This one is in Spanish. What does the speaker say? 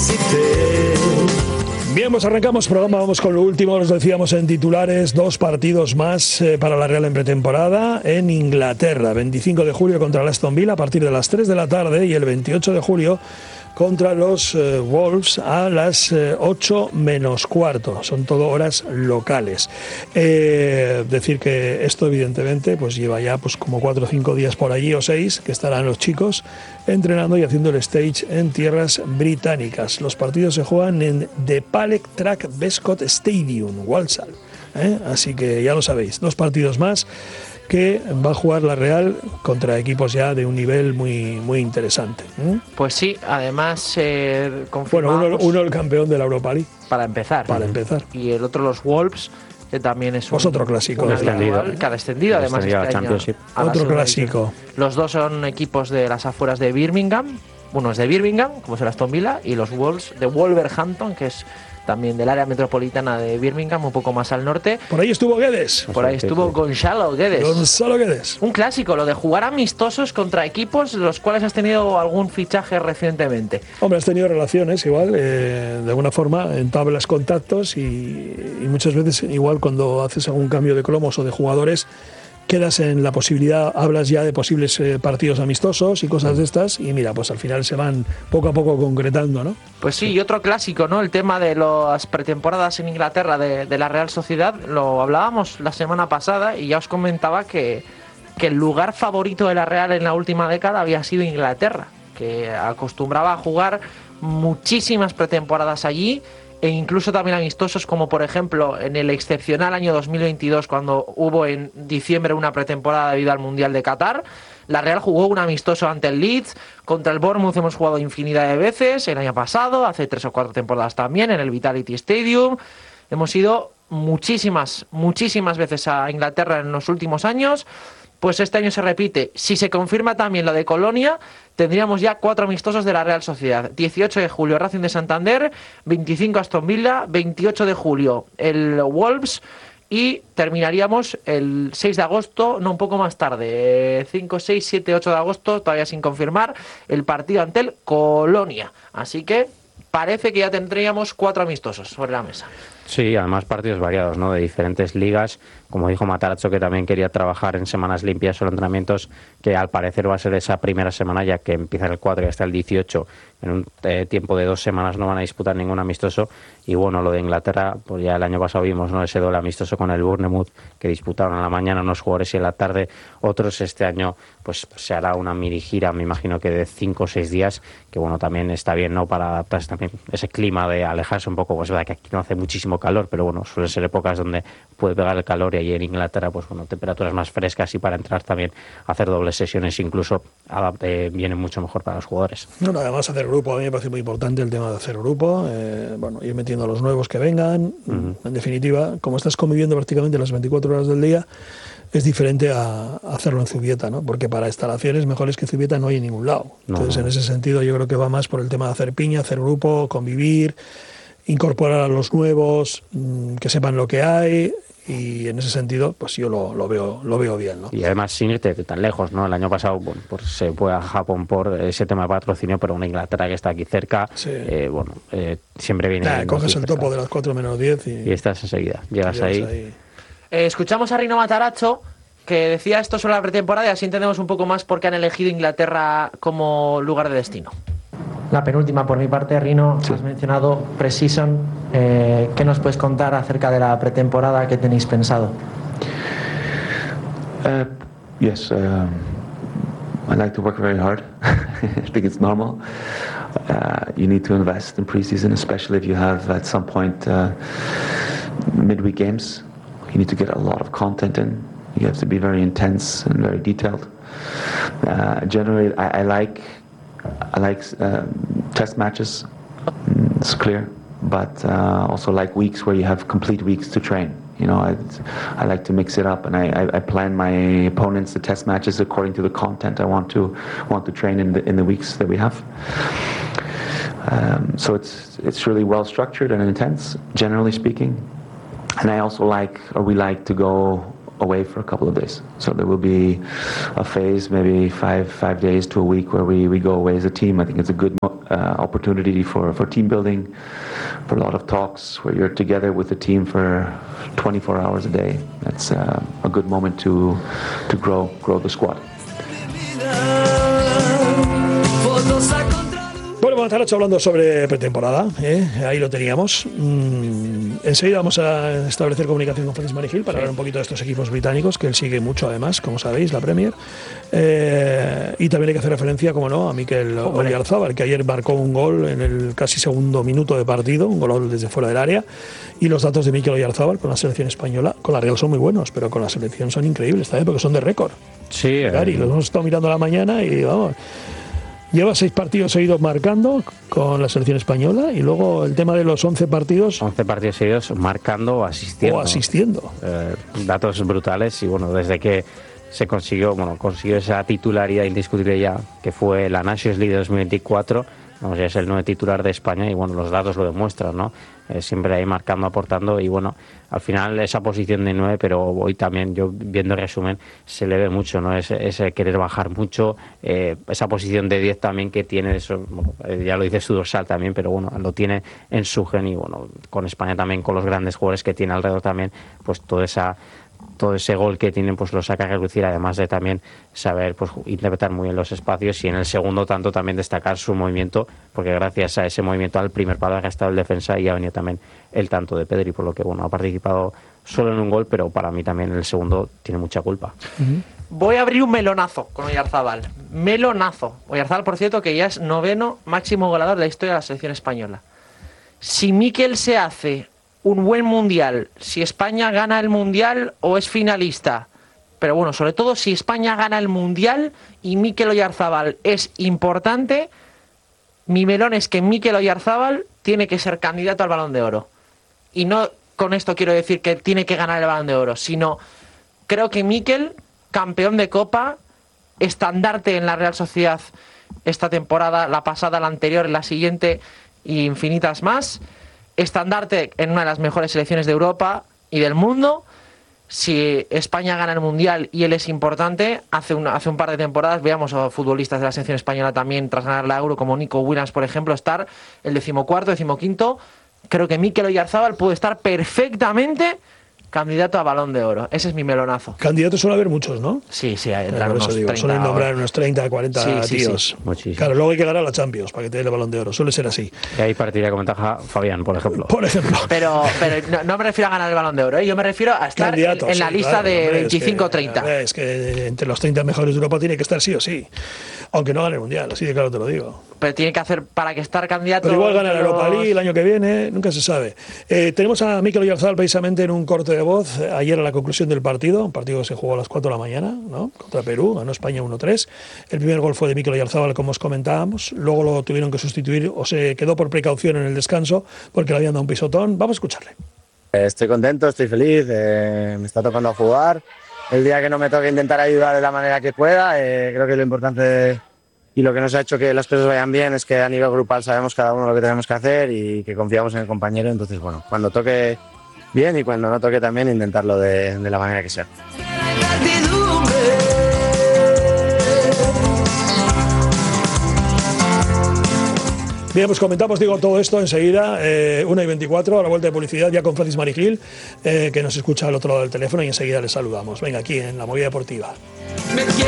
Bien, pues arrancamos programa, vamos con lo último, os decíamos en titulares, 2 partidos más para la Real en pretemporada en Inglaterra, 25 de julio contra el Aston Villa a partir de las 3 de la tarde y el 28 de julio contra los Wolves a las 8 menos cuarto, son todo horas locales. Decir que esto evidentemente pues lleva ya pues como 4 o 5 días por allí o 6 que estarán los chicos entrenando y haciendo el stage en tierras británicas. Los partidos se juegan en The Palek Track Bescot Stadium, Walsall. Así que ya lo sabéis, 2 partidos más que va a jugar la Real contra equipos ya de un nivel muy interesante. Pues sí, además bueno, uno el campeón de la Europa League. Para empezar. Y el otro los Wolves, que también es otro clásico. Que ha descendido además este año. Otro clásico. Los dos son equipos de las afueras de Birmingham. Uno es de Birmingham, como es el Aston Villa, y los Wolves de Wolverhampton, que es también del área metropolitana de Birmingham, un poco más al norte. Por ahí estuvo Guedes. Por ahí estuvo Gonzalo Guedes. Un clásico, lo de jugar amistosos contra equipos los cuales has tenido algún fichaje recientemente. Hombre, has tenido relaciones igual, de alguna forma, entablas contactos y muchas veces igual cuando haces algún cambio de cromos o de jugadores, quedas en la posibilidad, hablas ya de posibles partidos amistosos y cosas de estas, y mira, pues al final se van poco a poco concretando, ¿no? Pues sí, y otro clásico, ¿no? El tema de las pretemporadas en Inglaterra de la Real Sociedad, lo hablábamos la semana pasada y ya os comentaba que el lugar favorito de la Real en la última década había sido Inglaterra, que acostumbraba a jugar muchísimas pretemporadas allí, e incluso también amistosos, como por ejemplo en el excepcional año 2022, cuando hubo en diciembre una pretemporada debido al Mundial de Qatar. La Real jugó un amistoso ante el Leeds, contra el Bournemouth hemos jugado infinidad de veces, el año pasado, hace 3 o 4 temporadas también, en el Vitality Stadium. Hemos ido muchísimas veces a Inglaterra en los últimos años. Pues este año se repite. Si se confirma también lo de Colonia, tendríamos ya 4 amistosos de la Real Sociedad. 18 de julio Racing de Santander, 25 Aston Villa, 28 de julio el Wolves y terminaríamos el 6 de agosto, no, un poco más tarde, 5, 6, 7, 8 de agosto, todavía sin confirmar, el partido ante el Colonia. Así que parece que ya tendríamos 4 amistosos sobre la mesa. Sí, además partidos variados, ¿no? De diferentes ligas, como dijo Matarazzo, que también quería trabajar en semanas limpias o entrenamientos, que al parecer va a ser esa primera semana, ya que empieza el 4 y hasta el 18, en un tiempo de 2 semanas no van a disputar ningún amistoso. Y bueno, lo de Inglaterra, pues ya el año pasado vimos, ¿no? Ese doble amistoso con el Bournemouth, que disputaron a la mañana unos jugadores y en la tarde otros. Este año pues se hará una mini gira, me imagino que de 5 o 6 días, que bueno, también está bien, ¿no? Para adaptarse también ese clima de alejarse un poco, pues es verdad que aquí no hace muchísimo calor, pero bueno, suelen ser épocas donde puede pegar el calor, y allí en Inglaterra pues bueno, temperaturas más frescas, y para entrar también a hacer dobles sesiones incluso viene mucho mejor para los jugadores. Bueno, además hacer grupo, a mí me parece muy importante el tema de hacer grupo, bueno, ir metiendo a los nuevos que vengan. En definitiva, como estás conviviendo prácticamente las 24 horas del día, es diferente a hacerlo en Zubieta, ¿no? Porque para instalaciones mejores que Zubieta no hay en ningún lado. Entonces, en ese sentido, yo creo que va más por el tema de hacer piña, hacer grupo, convivir, incorporar a los nuevos, que sepan lo que hay, y en ese sentido pues yo lo veo bien, ¿no? Y además sin irte tan lejos, ¿no? El año pasado bueno, pues se fue a Japón por ese tema de patrocinio, pero una Inglaterra que está aquí cerca, sí. Siempre viene... coges el topo de las 4 menos 10 y estás enseguida, llegas ahí. Escuchamos a Rino Matarazzo, que decía esto sobre la pretemporada, y así entendemos un poco más por qué han elegido Inglaterra como lugar de destino. La penúltima por mi parte, Rino, sí. Has mencionado pre-season. ¿Qué nos puedes contar acerca de la pretemporada que tenéis pensado? Yes, I like to work very hard. I think it's normal. You need to invest in pre-season, especially if you have at some point midweek games. You need to get a lot of content in. You have to be very intense and very detailed. Generally, I like test matches. It's clear, but also like weeks where you have complete weeks to train. You know, I like to mix it up, and I plan my opponents, the test matches, according to the content I want to train in the weeks that we have. So it's really well structured and intense, generally speaking. And I also we like to go away for a couple of days. So there will be a phase, maybe five days to a week, where we go away as a team. I think it's a good opportunity for team building, for a lot of talks where you're together with the team for 24 hours a day. That's a good moment to grow the squad. Bueno, Matarazzo hablando sobre pretemporada, ahí lo teníamos. Enseguida vamos a establecer comunicación con Francis Marigil para hablar un poquito de estos equipos británicos, que él sigue mucho además, como sabéis, la Premier. Y también hay que hacer referencia, como no, a Mikel Oyarzabal, que ayer marcó un gol en el casi segundo minuto de partido, un gol desde fuera del área. Y los datos de Mikel Oyarzabal con la selección española, con la Real son muy buenos, pero con la selección son increíbles también, porque son de récord. Sí, Gary, los hemos estado mirando a la mañana y vamos... Lleva 6 partidos seguidos marcando con la selección española y luego el tema de los 11 partidos... 11 partidos seguidos marcando o asistiendo. Datos brutales y bueno, desde que se consiguió esa titularidad indiscutible ya, que fue la Nations League de 2024, vamos, ya es el 9 titular de España y bueno, los datos lo demuestran, ¿no? Siempre ahí marcando, aportando y bueno, al final esa posición de 9, pero hoy también yo viendo el resumen se le ve mucho, ¿no? Ese querer bajar mucho, esa posición de 10 también que tiene, eso, bueno, ya lo dice su dorsal también, pero bueno, lo tiene en su gen y bueno, con España también, con los grandes jugadores que tiene alrededor también, pues todo ese gol que tienen pues lo saca a relucir, además de también saber pues interpretar muy bien los espacios y en el segundo tanto también destacar su movimiento, porque gracias a ese movimiento al primer palo ha gastado el defensa y ha venido también el tanto de Pedri, por lo que bueno, ha participado solo en un gol, pero para mí también en el segundo tiene mucha culpa. Voy a abrir un melonazo con Oyarzabal. Melonazo. Oyarzabal, por cierto, que ya es 9º máximo goleador de la historia de la selección española. Si Mikel se hace un buen mundial, si España gana el mundial o es finalista, pero bueno, sobre todo si España gana el mundial y Mikel Oyarzabal es importante, mi melón es que Mikel Oyarzabal tiene que ser candidato al Balón de Oro. Y no con esto quiero decir que tiene que ganar el Balón de Oro, sino creo que Mikel, campeón de Copa, estandarte en la Real Sociedad esta temporada, la pasada, la anterior, la siguiente y infinitas más, estandarte en una de las mejores selecciones de Europa y del mundo. Si España gana el Mundial y él es importante, hace un par de temporadas veamos a futbolistas de la selección española también tras ganar la Euro, como Nico Williams, por ejemplo, estar el 14º, 15º. Creo que Mikel Oyarzabal puede estar perfectamente candidato a Balón de Oro. Ese es mi melonazo. Candidatos suele haber muchos, ¿no? Sí, entrar unos 30. Suelen nombrar unos 30, 40 tíos. Sí. Claro, luego hay que ganar la Champions para que te dé el Balón de Oro. Suele ser así. Y ahí partiría con ventaja Fabián, por ejemplo. Pero no me refiero a ganar el Balón de Oro, ¿eh? Yo me refiero a estar en la lista de 25 o 30. Es que entre los 30 mejores de Europa tiene que estar sí o sí. Aunque no gane el Mundial, así de claro te lo digo. Pero tiene que hacer para que estar candidato... Pero igual gana la Europa League el año que viene, nunca se sabe. Tenemos a Mikel Oyarzabal precisamente en un corte de voz ayer a la conclusión del partido, un partido que se jugó a las 4 de la mañana, ¿no? Contra Perú, ganó España 1-3. El primer gol fue de Mikel Oyarzabal, como os comentábamos, luego lo tuvieron que sustituir o se quedó por precaución en el descanso porque le habían dado un pisotón. Vamos a escucharle. Estoy contento, estoy feliz, me está tocando jugar. El día que no me toque intentar ayudar de la manera que pueda, creo que lo importante y lo que nos ha hecho que las cosas vayan bien es que a nivel grupal sabemos cada uno lo que tenemos que hacer y que confiamos en el compañero. Entonces, bueno, cuando toque bien y cuando no toque también intentarlo de la manera que sea. Bien, pues comentamos, digo, todo esto enseguida, 1:24, a la vuelta de publicidad, ya con Francis Marigil, que nos escucha al otro lado del teléfono y enseguida le saludamos. Venga, aquí en La Movida Deportiva.